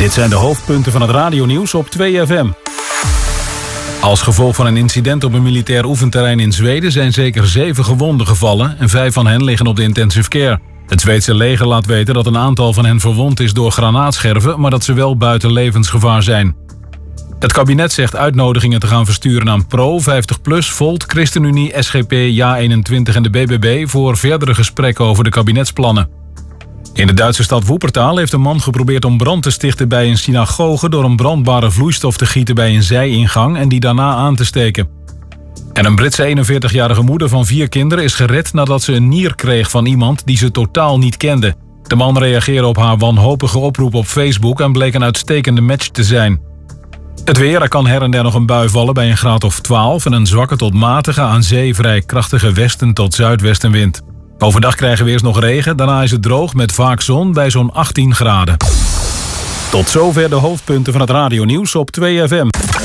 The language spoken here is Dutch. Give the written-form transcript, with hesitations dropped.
Dit zijn de hoofdpunten van het radionieuws op 2FM. Als gevolg van een incident op een militair oefenterrein in Zweden zijn zeker 7 gewonden gevallen en 5 van hen liggen op de intensive care. Het Zweedse leger laat weten dat een aantal van hen verwond is door granaatscherven, maar dat ze wel buiten levensgevaar zijn. Het kabinet zegt uitnodigingen te gaan versturen aan Pro, 50PLUS, Volt, ChristenUnie, SGP, JA21 en de BBB voor verdere gesprekken over de kabinetsplannen. In de Duitse stad Wuppertal heeft een man geprobeerd om brand te stichten bij een synagoge door een brandbare vloeistof te gieten bij een zijingang en die daarna aan te steken. En een Britse 41-jarige moeder van 4 kinderen is gered nadat ze een nier kreeg van iemand die ze totaal niet kende. De man reageerde op haar wanhopige oproep op Facebook en bleek een uitstekende match te zijn. Het weer, er kan her en der nog een bui vallen bij een graad of 12 en een zwakke tot matige aan zee vrij krachtige westen tot zuidwestenwind. Overdag krijgen we eerst nog regen, daarna is het droog met vaak zon bij zo'n 18 graden. Tot zover de hoofdpunten van het radionieuws op 2FM.